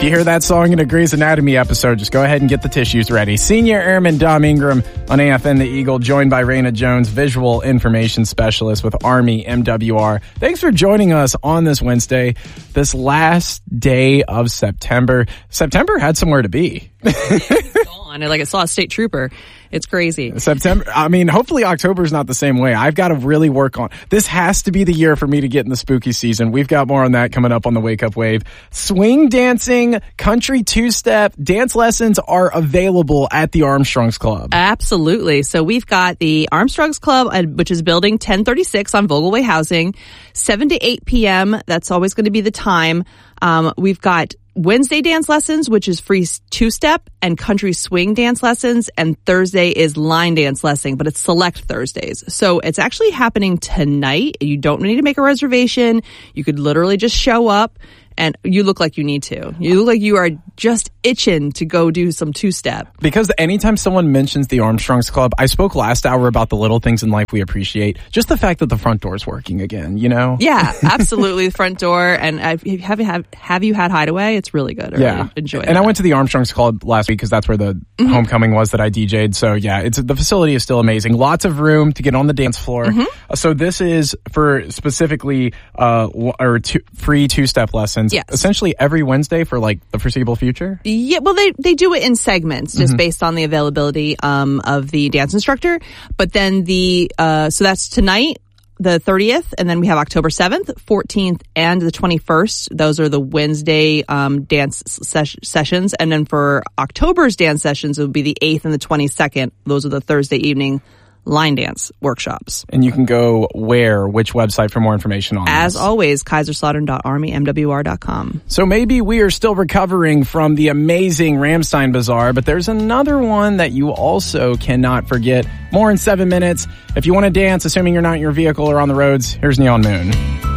If you hear that song in a Grey's Anatomy episode, just go ahead and get the tissues ready. Senior Airman Dom Ingram on AFN The Eagle, joined by Raina Jones, Visual Information Specialist with Army MWR. Thanks for joining us on this Wednesday, this last day of September. September had somewhere to be. It's gone. Like I saw a state trooper. It's crazy. September. I mean, hopefully October's not the same way. I've got to really work on. This has to be the year for me to get in the spooky season. We've got more on that coming up on the Wake Up Wave. Swing dancing, country two-step, dance lessons are available at the Armstrongs Club. Absolutely. So we've got the Armstrongs Club, which is building 1036 on Vogelway Housing, 7 to 8 p.m. That's always going to be the time. We've got Wednesday dance lessons, which is free two-step and country swing dance lessons, and Thursday is line dance lesson, but it's select Thursdays. So it's actually happening tonight. You don't need to make a reservation. You could literally just show up, and you look like you need to. You look like you are just itching to go do some two-step. Because anytime someone mentions the Armstrongs Club, I spoke last hour about the little things in life we appreciate. Just the fact that the front door's working again, you know? Yeah, absolutely. The front door. And have you had Hideaway? It's really good. I really enjoy it. And I went to the Armstrongs Club last week because that's where the homecoming was that I DJ'd. So yeah, the facility is still amazing. Lots of room to get on the dance floor. So this is for specifically free two-step lessons. Yes. Essentially every Wednesday for like the foreseeable future? Yeah, well, they do it in segments just based on the availability of the dance instructor. But then so that's tonight, the 30th, and then we have October 7th, 14th, and the 21st. Those are the Wednesday dance sessions. And then for October's dance sessions, it would be the 8th and the 22nd. Those are the Thursday evening line dance workshops. And you can go which website for more information on As this? always, kaiserslautern.armymwr.com. So maybe we are still recovering from the amazing Ramstein Bazaar, but there's another one that you also cannot forget. More in 7 minutes. If you want to dance, assuming you're not in your vehicle or on the roads, here's Neon Moon.